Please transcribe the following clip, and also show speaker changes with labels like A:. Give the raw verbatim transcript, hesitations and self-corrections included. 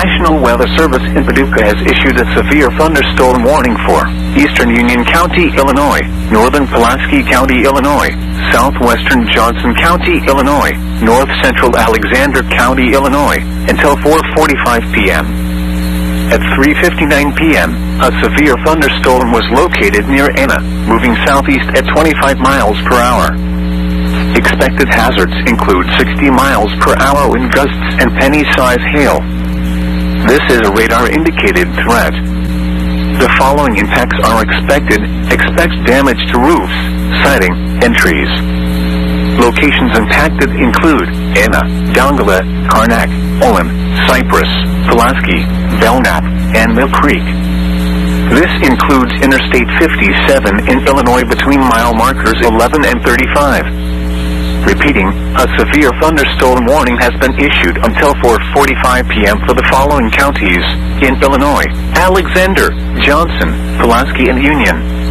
A: National Weather Service in Paducah has issued a severe thunderstorm warning for Eastern Union County, Illinois, Northern Pulaski County, Illinois, Southwestern Johnson County, Illinois, North Central Alexander County, Illinois, until four forty-five p m At three fifty-nine p m, a severe thunderstorm was located near Anna, moving southeast at twenty-five miles per hour. Expected hazards include sixty miles per hour wind gusts and penny-size hail. This is a radar-indicated threat. The following impacts are expected. Expect damage to roofs, siding, and trees. Locations impacted include Anna, Dongala, Karnak, Olin, Cypress, Pulaski, Belknap, and Mill Creek. This includes Interstate fifty-seven in Illinois between mile markers eleven and thirty-five. Repeating, a severe thunderstorm warning has been issued until four forty-five p m for the following counties in Illinois: Alexander, Johnson, Pulaski, and Union.